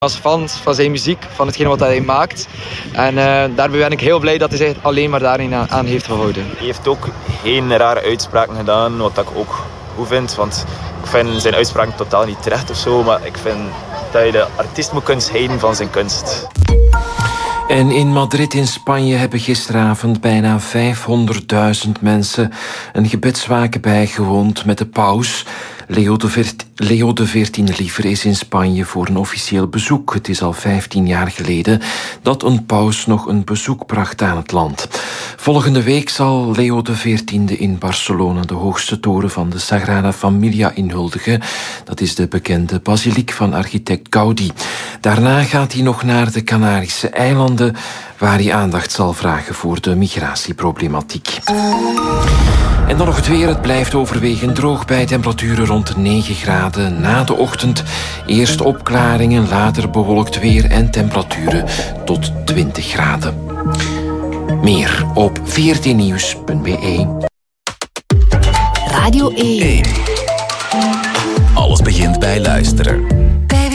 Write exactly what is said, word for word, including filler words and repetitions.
Als fan van zijn muziek, van hetgeen wat hij maakt. En uh, daarbij ben ik heel blij dat hij zich alleen maar daarin aan heeft gehouden. Hij heeft ook geen rare uitspraken gedaan, wat ik ook goed vind. Want ik vind zijn uitspraken totaal niet terecht of zo. Maar ik vind dat je de artiest moet kunnen scheiden van zijn kunst. En in Madrid in Spanje hebben gisteravond bijna vijfhonderdduizend mensen een gebedswaken bijgewoond met de paus. Leo de, Vert- Leo de veertiende liever is in Spanje voor een officieel bezoek. Het is al vijftien jaar geleden dat een paus nog een bezoek bracht aan het land. Volgende week zal Leo de veertiende in Barcelona de hoogste toren van de Sagrada Familia inhuldigen. Dat is de bekende basiliek van architect Gaudi. Daarna gaat hij nog naar de Canarische eilanden, waar hij aandacht zal vragen voor de migratieproblematiek. En dan nog het weer. Het blijft overwegend droog bij temperaturen rond de negen graden na de ochtend. Eerst opklaringen, later bewolkt weer en temperaturen tot twintig graden. Meer op veertien nieuws punt b e. Radio één. Alles begint bij luisteren.